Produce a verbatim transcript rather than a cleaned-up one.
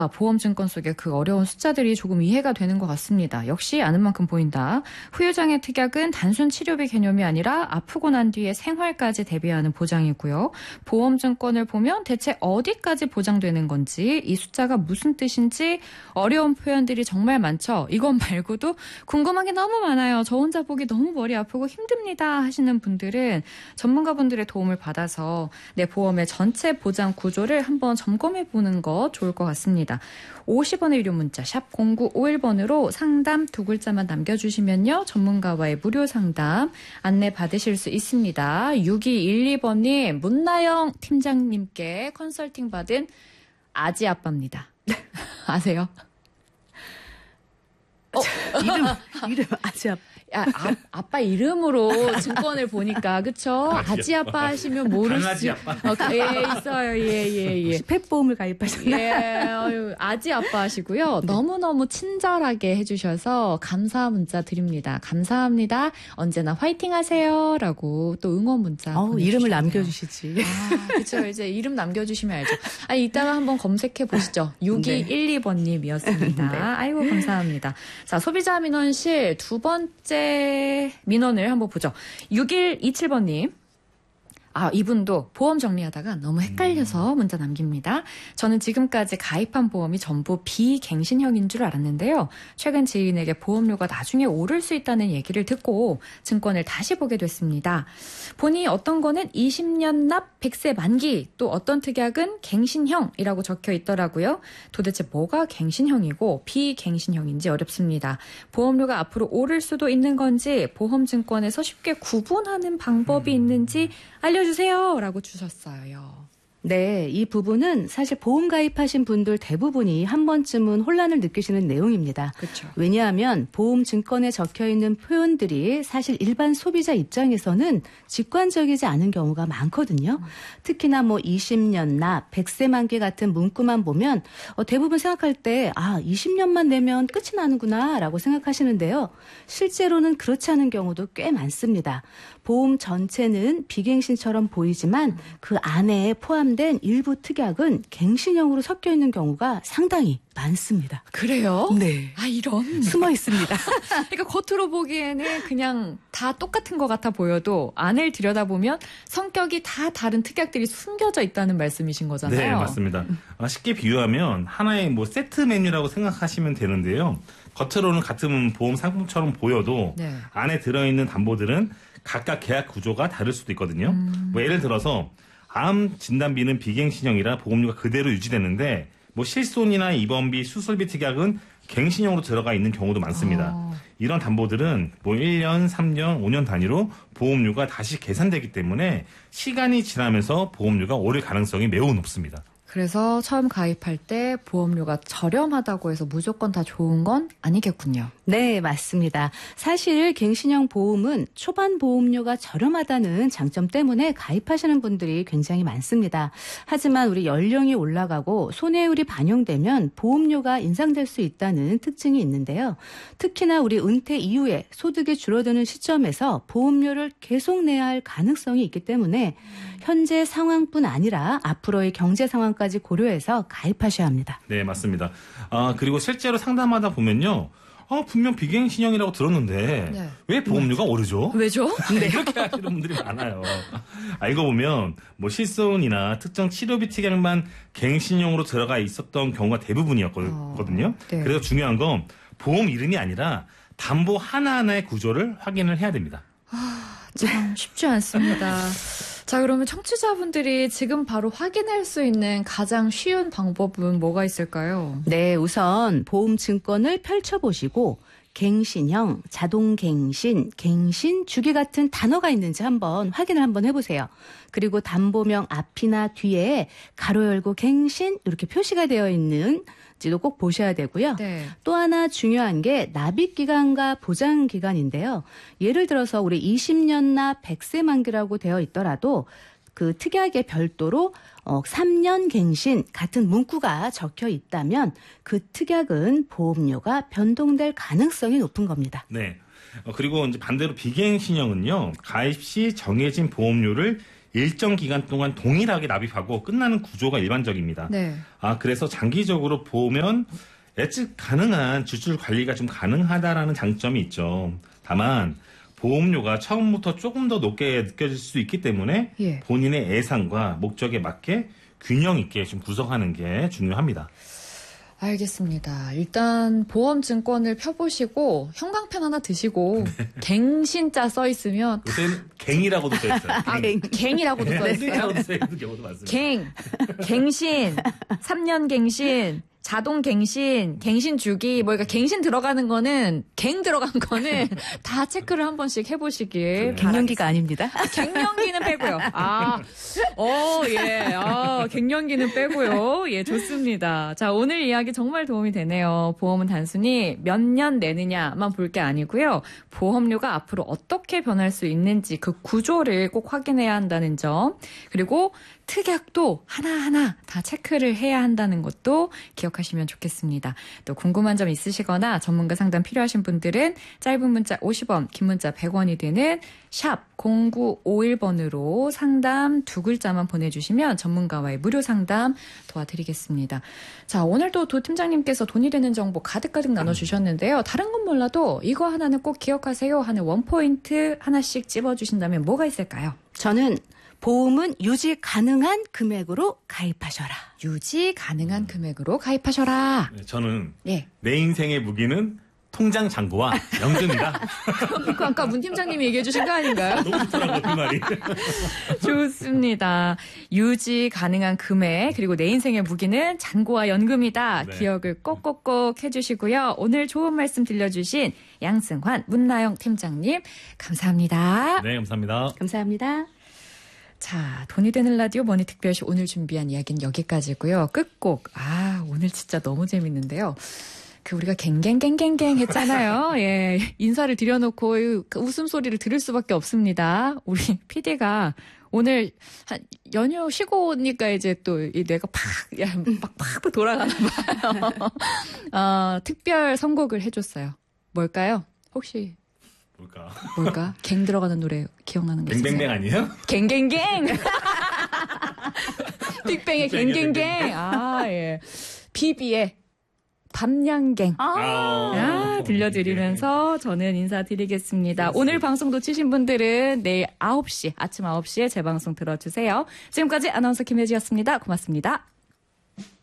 보험증권 속의 그 어려운 숫자들이 조금 이해가 되는 것 같습니다. 역시 아는 만큼 보인다. 후유장애 특약은 단순 치료비 개념이 아니라 아프고 난 뒤에 생활까지 대비하는 보장이고요. 보험증권을 보면 대체 어디까지 보장되는 건지, 이 숫자가 무슨 뜻인지 어려운 표현들이 정말 많죠. 이것 말고도 궁금한 게 너무 많아요. 저 혼자 보기 너무 머리 아프고 힘듭니다 하시는 분들은 전문가분들의 도움을 받아서 내 보험의 전체 보장 구조를 한번 점검해 보는 거 좋을 것 같습니다. 오십 원의 유료 문자 샵 공구오일 번으로 상담 두 글자만 남겨주시면요. 전문가와의 무료 상담 안내 받으실 수 있습니다. 육이일이 번님 문나영 팀장님께 컨설팅 받은 아지 아빠입니다. 아세요? 어, 이름, 이름 아지 아빠. 야, 아, 아빠 이름으로 증권을 보니까 그쵸? 아지 아빠 하시면 모르시. 강아지 아빠. 어, 예, 있어요. 예, 예, 예. 펫보험을 가입하셨나요? 예, 어휴, 아지 아빠 하시고요. 네. 너무너무 친절하게 해주셔서 감사 문자 드립니다. 감사합니다. 언제나 화이팅 하세요. 라고 또 응원 문자. 어, 이름을 남겨주시지. 아, 그쵸. 이제 이름 남겨주시면 알죠. 아니, 이따가 한번 검색해 보시죠. 육이일이 번님이었습니다. 네. 아이고, 감사합니다. 자, 소비자 민원실 두 번째 민원을 한번 보죠. 육일이칠 번님. 아, 이분도 보험 정리하다가 너무 헷갈려서 문자 남깁니다. 저는 지금까지 가입한 보험이 전부 비갱신형인 줄 알았는데요. 최근 지인에게 보험료가 나중에 오를 수 있다는 얘기를 듣고 증권을 다시 보게 됐습니다. 보니 어떤 거는 이십 년 납 백 세 만기, 또 어떤 특약은 갱신형이라고 적혀 있더라고요. 도대체 뭐가 갱신형이고 비갱신형인지 어렵습니다. 보험료가 앞으로 오를 수도 있는 건지, 보험증권에서 쉽게 구분하는 방법이 있는지 알려주세요. 라고 주셨어요. 네, 이 부분은 사실 보험 가입하신 분들 대부분이 한 번쯤은 혼란을 느끼시는 내용입니다. 그렇죠. 왜냐하면 보험 증권에 적혀 있는 표현들이 사실 일반 소비자 입장에서는 직관적이지 않은 경우가 많거든요. 음. 특히나 뭐 이십 년 납, 백 세 만기 같은 문구만 보면 어, 대부분 생각할 때 아, 이십 년만 내면 끝이 나는구나 라고 생각하시는데요. 실제로는 그렇지 않은 경우도 꽤 많습니다. 보험 전체는 비갱신처럼 보이지만 그 안에 포함된 일부 특약은 갱신형으로 섞여 있는 경우가 상당히 많습니다. 그래요? 네. 아, 이런. 숨어 있습니다. 그러니까 겉으로 보기에는 그냥 다 똑같은 것 같아 보여도 안을 들여다보면 성격이 다 다른 특약들이 숨겨져 있다는 말씀이신 거잖아요. 네, 맞습니다. 아, 쉽게 비유하면 하나의 뭐 세트 메뉴라고 생각하시면 되는데요. 겉으로는 같은 보험 상품처럼 보여도 네. 안에 들어있는 담보들은 각각 계약 구조가 다를 수도 있거든요. 음. 뭐 예를 들어서 암 진단비는 비갱신형이라 보험료가 그대로 유지되는데 뭐 실손이나 입원비, 수술비 특약은 갱신형으로 들어가 있는 경우도 많습니다. 어. 이런 담보들은 뭐 일 년, 삼 년, 오 년 단위로 보험료가 다시 계산되기 때문에 시간이 지나면서 보험료가 오를 가능성이 매우 높습니다. 그래서 처음 가입할 때 보험료가 저렴하다고 해서 무조건 다 좋은 건 아니겠군요. 네, 맞습니다. 사실 갱신형 보험은 초반 보험료가 저렴하다는 장점 때문에 가입하시는 분들이 굉장히 많습니다. 하지만 우리 연령이 올라가고 손해율이 반영되면 보험료가 인상될 수 있다는 특징이 있는데요. 특히나 우리 은퇴 이후에 소득이 줄어드는 시점에서 보험료를 계속 내야 할 가능성이 있기 때문에 현재 상황뿐 아니라 앞으로의 경제 상황까지 고려해서 가입하셔야 합니다. 네, 맞습니다. 아, 그리고 실제로 상담하다 보면요. 아, 분명 비갱신형이라고 들었는데 네. 왜 보험료가 오르죠? 왜죠? 네. 이렇게 하시는 분들이 많아요. 알고 보면 뭐 실손이나 특정 치료비 특약만 갱신형으로 들어가 있었던 경우가 대부분이었거든요. 어, 네. 그래서 중요한 건 보험 이름이 아니라 담보 하나하나의 구조를 확인을 해야 됩니다. 아, 참 쉽지 않습니다. 자, 그러면 청취자분들이 지금 바로 확인할 수 있는 가장 쉬운 방법은 뭐가 있을까요? 네, 우선 보험증권을 펼쳐보시고 갱신형, 자동갱신, 갱신, 주기 같은 단어가 있는지 한번 확인을 한번 해보세요. 그리고 담보명 앞이나 뒤에 가로 열고 갱신 이렇게 표시가 되어 있는 지도 꼭 보셔야 되고요. 네. 또 하나 중요한 게 납입기간과 보장기간인데요. 예를 들어서 우리 이십 년 납 백 세 만기라고 되어 있더라도 그 특약에 별도로 어, 삼 년 갱신 같은 문구가 적혀 있다면 그 특약은 보험료가 변동될 가능성이 높은 겁니다. 네. 어, 그리고 이제 반대로 비갱신형은요. 가입 시 정해진 보험료를 일정 기간 동안 동일하게 납입하고 끝나는 구조가 일반적입니다. 네. 아, 그래서 장기적으로 보면 예측 가능한 지출 관리가 좀 가능하다라는 장점이 있죠. 다만 보험료가 처음부터 조금 더 높게 느껴질 수 있기 때문에 예. 본인의 예상과 목적에 맞게 균형 있게 좀 구성하는 게 중요합니다. 알겠습니다. 일단 보험증권을 펴보시고 형광펜 하나 드시고 갱신자 써 있으면 요새는 갱이라고도 써 있어요. 아, 갱이라고도 써 있어요. 갱이라고도 써 있는 경우도 많습니다. 갱, 갱신, 삼 년 갱신, 자동 갱신, 갱신 주기, 뭐, 그러니까 갱신 들어가는 거는, 갱 들어간 거는 다 체크를 한 번씩 해보시길. 갱년기가 아닙니다. 갱년기는 빼고요. 아, 어, 예. 아, 갱년기는 빼고요. 예, 좋습니다. 자, 오늘 이야기 정말 도움이 되네요. 보험은 단순히 몇 년 내느냐만 볼 게 아니고요. 보험료가 앞으로 어떻게 변할 수 있는지 그 구조를 꼭 확인해야 한다는 점. 그리고 특약도 하나하나 다 체크를 해야 한다는 것도 기억하시면 좋겠습니다. 또 궁금한 점 있으시거나 전문가 상담 필요하신 분들은 짧은 문자 오십 원, 긴 문자 백 원이 되는 샵 공구오일 번으로 상담 두 글자만 보내주시면 전문가와의 무료 상담 도와드리겠습니다. 자, 오늘도 도 팀장님께서 돈이 되는 정보 가득가득 나눠주셨는데요. 다른 건 몰라도 이거 하나는 꼭 기억하세요 하는 원포인트 하나씩 찝어주신다면 뭐가 있을까요? 저는 보험은 유지 가능한 금액으로 가입하셔라. 유지 가능한 금액으로 가입하셔라. 네, 저는 예. 내 인생의 무기는 통장 잔고와 연금이다. 그 아까 문 팀장님이 얘기해 주신 거 아닌가요? 너무 좋더라고요, 그 말이. 좋습니다. 유지 가능한 금액 그리고 내 인생의 무기는 잔고와 연금이다. 네. 기억을 꼭꼭꼭 해주시고요. 오늘 좋은 말씀 들려주신 양승환 문나영 팀장님 감사합니다. 네, 감사합니다. 감사합니다. 자, 돈이 되는 라디오 머니 특별시 오늘 준비한 이야기는 여기까지고요. 끝곡. 아, 오늘 진짜 너무 재밌는데요. 그 우리가 갱갱갱갱갱 했잖아요. 예, 인사를 드려놓고 그 웃음소리를 들을 수밖에 없습니다. 우리 피디가 오늘 한 연휴 쉬고 오니까 이제 또 이 뇌가 팍, 팍팍 돌아가나 봐요. 어, 특별 선곡을 해줬어요. 뭘까요? 혹시 뭘까? 뭘까? 갱 들어가는 노래 기억나는 거 있으세요? 뱅뱅뱅 아니에요? 갱갱갱! 빅뱅의 갱갱갱! 아, 예. 비비의 밤양갱. 아, 아, 들려드리면서 저는 인사드리겠습니다. 그렇습니다. 오늘 방송 놓치신 분들은 내일 아홉 시, 아침 아홉 시에 재방송 들어주세요. 지금까지 아나운서 김혜지였습니다. 고맙습니다.